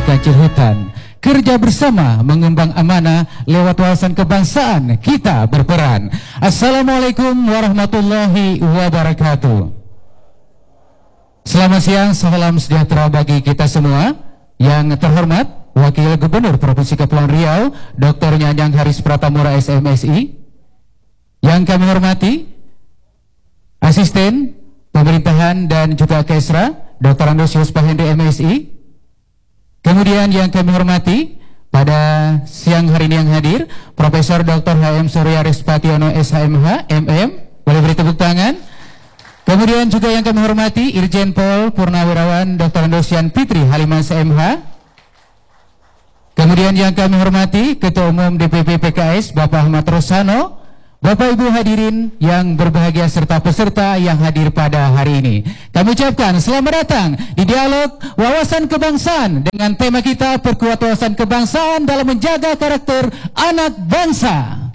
kancil hutan. Kerja bersama mengembang amanah lewat wawasan kebangsaan kita berperan. Assalamualaikum warahmatullahi wabarakatuh. Selamat siang, salam sejahtera bagi kita semua. Yang terhormat Wakil Gubernur Provinsi Kepulauan Riau Dr. Nyanyang Haris Pratamura SMSI. Yang kami hormati Asisten Pemerintahan dan juga Kesra Dr. Andosius Pahendri MSI. Kemudian yang kami hormati pada siang hari ini yang hadir Profesor Dr. HM Surya Respationo SHMH MM, boleh beri tepuk tangan. Kemudian juga yang kami hormati Irjen Pol Purnawirawan Dr. Andosian Fitri Halimans MH. Kemudian yang kami hormati Ketua Umum DPP PKS Bapak Ahmad Rosano. Bapak Ibu hadirin yang berbahagia serta peserta yang hadir pada hari ini, kami ucapkan selamat datang di dialog wawasan kebangsaan dengan tema kita perkuat wawasan kebangsaan dalam menjaga karakter anak bangsa.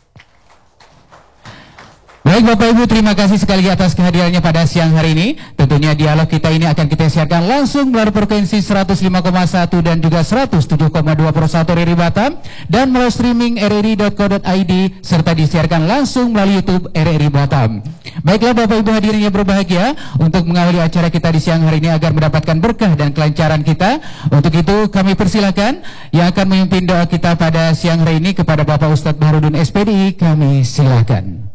Baik Bapak Ibu, terima kasih sekali atas kehadirannya pada siang hari ini. Tentunya dialog kita ini akan kita siarkan langsung melalui frekuensi 105,1 dan juga 107,2 RRI Batam dan melalui streaming rri.co.id serta disiarkan langsung melalui YouTube RRI Batam. Baiklah Bapak Ibu hadirin yang berbahagia, untuk mengawali acara kita di siang hari ini agar mendapatkan berkah dan kelancaran kita, untuk itu kami persilakan yang akan memimpin doa kita pada siang hari ini kepada Bapak Ustadz Baharudin SPDI, kami silakan.